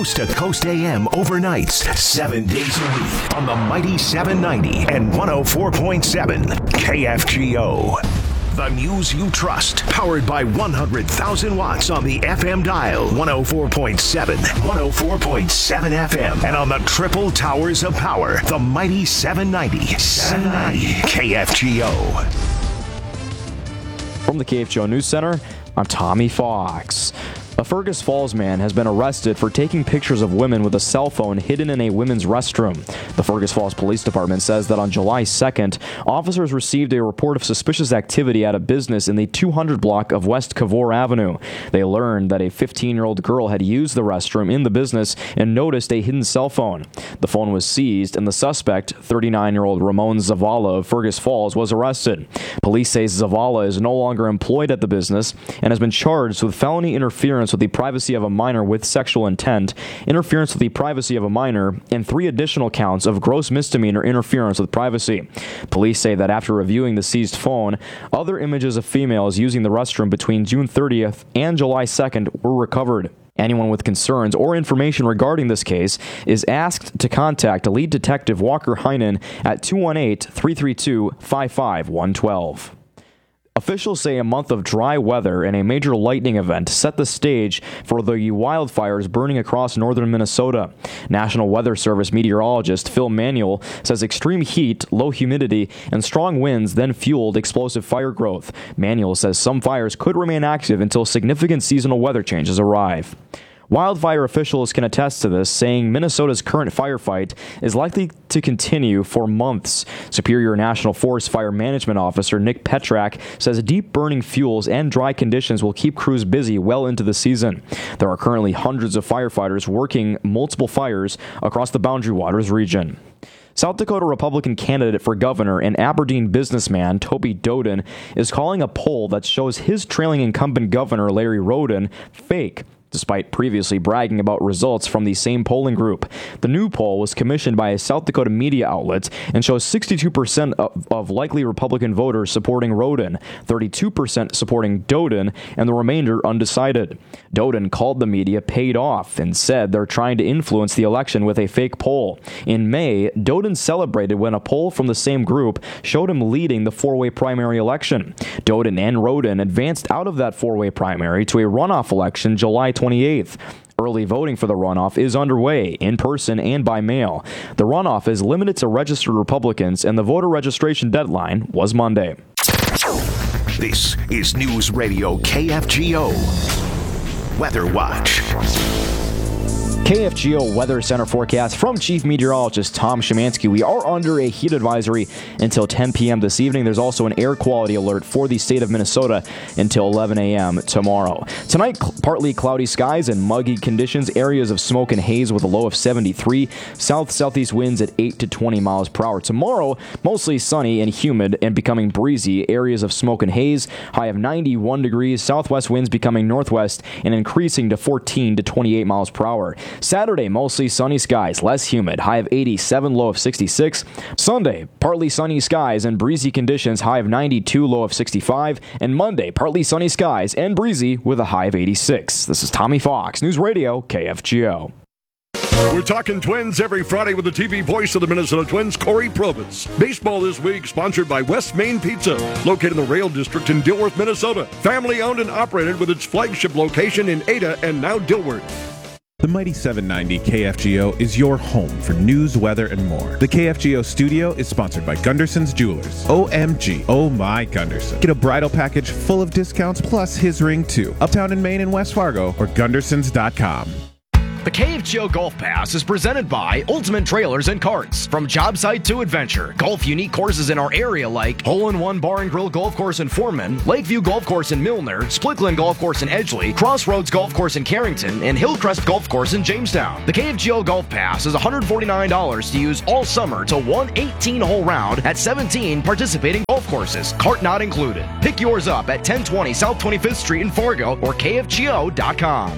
Coast to Coast AM overnights, 7 days a week on the Mighty 790 and 104.7 KFGO. The news you trust, powered by 100,000 watts on the FM dial, 104.7, 104.7 FM, and on the triple towers of power, the Mighty 790 KFGO. From the KFGO News Center, I'm Tommy Fox. A Fergus Falls man has been arrested for taking pictures of women with a cell phone hidden in a women's restroom. The Fergus Falls Police Department says that on July 2nd, officers received a report of suspicious activity at a business in the 200 block of West Cavour Avenue. They learned that a 15-year-old girl had used the restroom in the business and noticed a hidden cell phone. The phone was seized, and the suspect, 39-year-old Ramon Zavala of Fergus Falls, was arrested. Police say Zavala is no longer employed at the business and has been charged with felony interference with the privacy of a minor with sexual intent, interference with the privacy of a minor, and 3 additional counts of gross misdemeanor interference with privacy. Police say that after reviewing the seized phone, other images of females using the restroom between June 30th and July 2nd were recovered. Anyone with concerns or information regarding this case is asked to contact lead detective Walker Heinen at 218-332-55112. Officials say a month of dry weather and a major lightning event set the stage for the wildfires burning across northern Minnesota. National Weather Service meteorologist Phil Manuel says extreme heat, low humidity, and strong winds then fueled explosive fire growth. Manuel says some fires could remain active until significant seasonal weather changes arrive. Wildfire officials can attest to this, saying Minnesota's current firefight is likely to continue for months. Superior National Forest Fire Management Officer Nick Petrak says deep burning fuels and dry conditions will keep crews busy well into the season. There are currently hundreds of firefighters working multiple fires across the Boundary Waters region. South Dakota Republican candidate for governor and Aberdeen businessman Toby Doden is calling a poll that shows his trailing incumbent governor Larry Roden fake, despite previously bragging about results from the same polling group. The new poll was commissioned by a South Dakota media outlet and shows 62% of likely Republican voters supporting Roden, 32% supporting Doden, and the remainder undecided. Doden called the media paid off and said they're trying to influence the election with a fake poll. In May, Doden celebrated when a poll from the same group showed him leading the 4-way primary election. Doden and Roden advanced out of that 4-way primary to a runoff election July 28th. Early voting for the runoff is underway, in person and by mail. The runoff is limited to registered Republicans, and the voter registration deadline was Monday. This is News Radio KFGO Weather Watch. KFGO Weather Center forecast from Chief Meteorologist Tom Szymanski. We are under a heat advisory until 10 p.m. this evening. There's also an air quality alert for the state of Minnesota until 11 a.m. tomorrow. Tonight, partly cloudy skies and muggy conditions. Areas of smoke and haze with a low of 73. South-southeast winds at 8 to 20 miles per hour. Tomorrow, mostly sunny and humid and becoming breezy. Areas of smoke and haze. High of 91 degrees. Southwest winds becoming northwest and increasing to 14 to 28 miles per hour. Saturday, mostly sunny skies, less humid, high of 87, low of 66. Sunday, partly sunny skies and breezy conditions, high of 92, low of 65. And Monday, partly sunny skies and breezy with a high of 86. This is Tommy Fox, News Radio, KFGO. We're talking Twins every Friday with the TV voice of the Minnesota Twins, Corey Probus. Baseball this week sponsored by West Main Pizza, located in the Rail District in Dilworth, Minnesota. Family owned and operated with its flagship location in Ada and now Dilworth. The Mighty 790 KFGO is your home for news, weather, and more. The KFGO studio is sponsored by Gunderson's Jewelers. OMG, oh my Gunderson. Get a bridal package full of discounts plus his ring too. Uptown in Maine and West Fargo or Gundersons.com. The KFGO Golf Pass is presented by Ultimate Trailers and Carts. From job site to adventure, golf unique courses in our area like Hole-in-One Bar and Grill Golf Course in Foreman, Lakeview Golf Course in Milner, Splickland Golf Course in Edgeley, Crossroads Golf Course in Carrington, and Hillcrest Golf Course in Jamestown. The KFGO Golf Pass is $149 to use all summer to one 18-hole round at 17 participating golf courses, cart not included. Pick yours up at 1020 South 25th Street in Fargo or KFGO.com.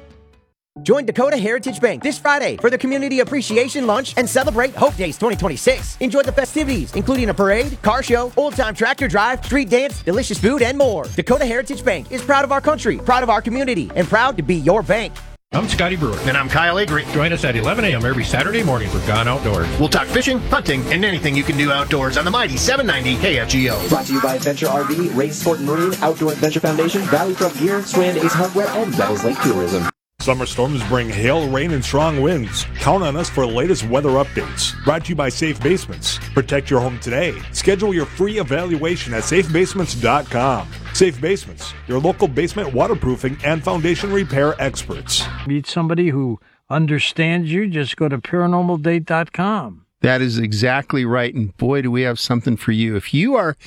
Join Dakota Heritage Bank this Friday for the Community Appreciation Lunch and celebrate Hope Days 2026. Enjoy the festivities, including a parade, car show, old-time tractor drive, street dance, delicious food, and more. Dakota Heritage Bank is proud of our country, proud of our community, and proud to be your bank. I'm Scotty Brewer. And I'm Kyle Avery. Join us at 11 a.m. every Saturday morning for Gone Outdoors. We'll talk fishing, hunting, and anything you can do outdoors on the mighty 790 KFGO. Brought to you by Adventure RV, Race Sport and Marine, Outdoor Adventure Foundation, Valley Truck Gear, Strand Ace Hardware, and Devils Lake Tourism. Summer storms bring hail, rain, and strong winds. Count on us for the latest weather updates. Brought to you by Safe Basements. Protect your home today. Schedule your free evaluation at safebasements.com. Safe Basements, your local basement waterproofing and foundation repair experts. Meet somebody who understands you, just go to paranormaldate.com. That is exactly right. And boy, do we have something for you. If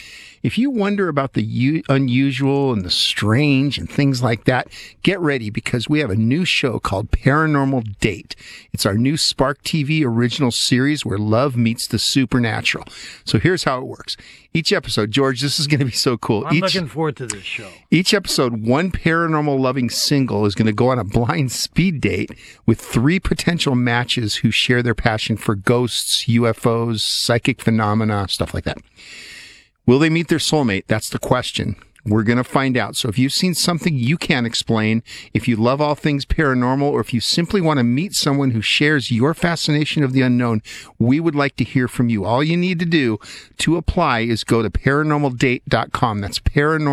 you wonder about the unusual and the strange and things like that, get ready because we have a new show called Paranormal Date. It's our new Spark TV original series where love meets the supernatural. So here's how it works. Each episode, George, this is going to be so cool. I'm looking forward to this show. Each episode, one paranormal loving single is going to go on a blind speed date with 3 potential matches who share their passion for ghosts, UFOs, psychic phenomena, stuff like that. Will they meet their soulmate? That's the question. We're going to find out. So if you've seen something you can't explain, if you love all things paranormal, or if you simply want to meet someone who shares your fascination of the unknown, we would like to hear from you. All you need to do to apply is go to paranormaldate.com. That's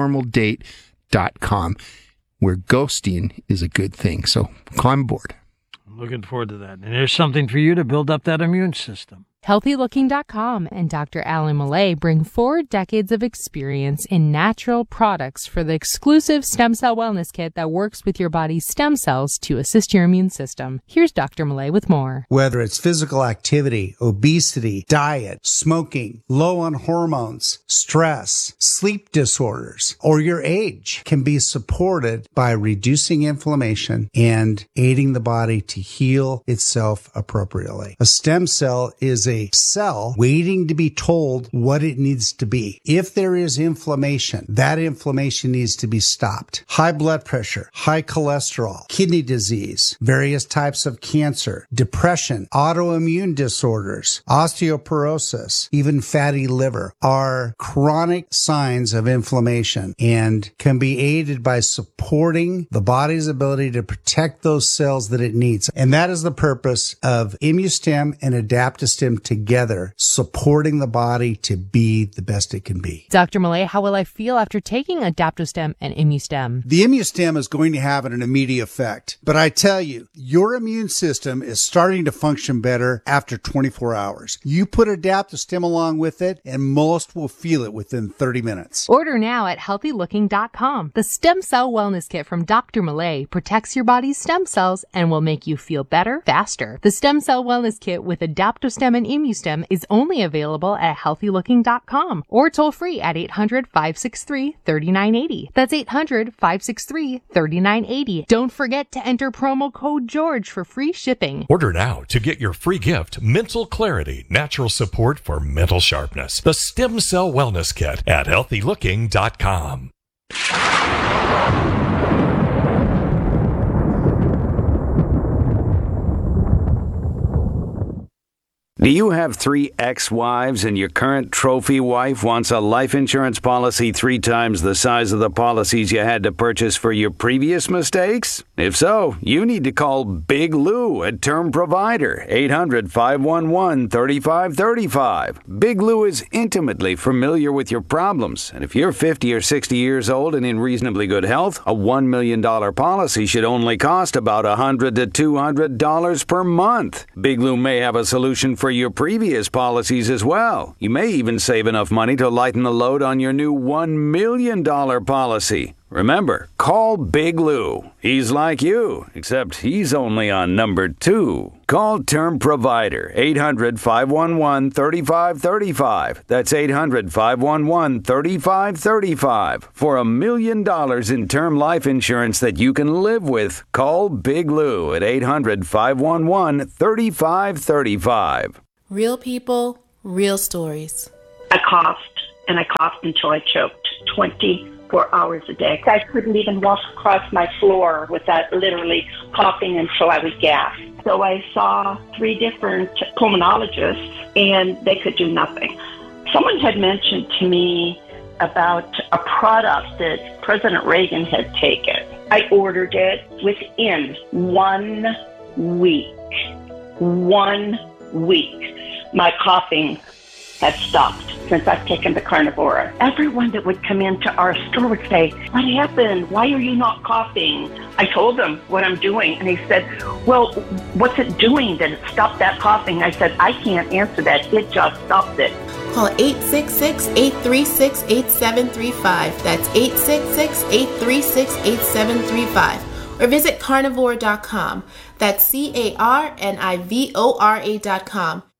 paranormaldate.com, where ghosting is a good thing. So climb aboard. I'm looking forward to that. And there's something for you to build up that immune system. HealthyLooking.com and Dr. Alan Millay bring 4 decades of experience in natural products for the exclusive Stem Cell Wellness Kit that works with your body's stem cells to assist your immune system. Here's Dr. Millay with more. Whether it's physical activity, obesity, diet, smoking, low on hormones, stress, sleep disorders, or your age can be supported by reducing inflammation and aiding the body to heal itself appropriately. A stem cell is a cell waiting to be told what it needs to be. If there is inflammation, that inflammation needs to be stopped. High blood pressure, high cholesterol, kidney disease, various types of cancer, depression, autoimmune disorders, osteoporosis, even fatty liver are chronic signs of inflammation and can be aided by supporting the body's ability to protect those cells that it needs. And that is the purpose of ImmuStem and Adaptostem together, supporting the body to be the best it can be. Dr. Millay, how will I feel after taking Adaptostem and ImmuStem? The ImmuStem is going to have an immediate effect, but I tell you, your immune system is starting to function better after 24 hours. You put Adaptostem along with it, and most will feel it within 30 minutes. Order now at HealthyLooking.com. The Stem Cell Wellness Kit from Dr. Millay protects your body's stem cells and will make you feel better, faster. The Stem Cell Wellness Kit with Adaptostem and ImmuStem is only available at HealthyLooking.com or toll free at 800-563-3980. That's 800-563-3980. Don't forget to enter promo code GEORGE for free shipping. Order now to get your free gift, Mental Clarity, Natural Support for Mental Sharpness. The Stem Cell Wellness Kit at HealthyLooking.com. Do you have 3 ex-wives and your current trophy wife wants a life insurance policy 3 times the size of the policies you had to purchase for your previous mistakes? If so, you need to call Big Lou at Term Provider, 800-511-3535. Big Lou is intimately familiar with your problems, and if you're 50 or 60 years old and in reasonably good health, a $1 million policy should only cost about $100 to $200 per month. Big Lou may have a solution for your previous policies as well. You may even save enough money to lighten the load on your new $1 million policy. Remember, call Big Lou. He's like you, except he's only on number 2. Call Term Provider, 800-511-3535. That's 800-511-3535. For $1 million in term life insurance that you can live with, call Big Lou at 800-511-3535. Real people, real stories. I coughed until I choked 24 hours a day. I couldn't even walk across my floor without literally coughing until I would gasp. So I saw 3 different pulmonologists, and they could do nothing. Someone had mentioned to me about a product that President Reagan had taken. I ordered it within 1 week. 1 week. My coughing has stopped since I've taken the Carnivora. Everyone that would come into our store would say, what happened? Why are you not coughing? I told them what I'm doing, and he said, well, what's it doing that it stopped that coughing? I said, I can't answer that. It just stopped it. Call 866-836-8735. That's 866-836-8735. Or visit carnivora.com. That's carnivora.com.